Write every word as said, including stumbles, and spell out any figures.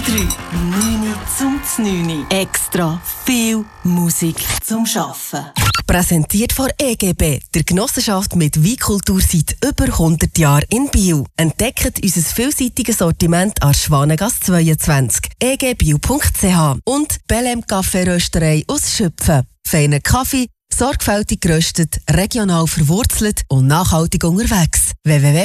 drei. neun zum neun. Extra viel Musik zum Schaffen. Präsentiert von E G B, der Genossenschaft mit Weinkultur seit über hundert Jahren in Biel. Entdeckt unser vielseitiges Sortiment an Schwanengasse zweiundzwanzig, e g bio punkt c h und Belem Kaffeerösterei aus Schüpfen. Feiner Kaffee, sorgfältig geröstet, regional verwurzelt und nachhaltig unterwegs. w w w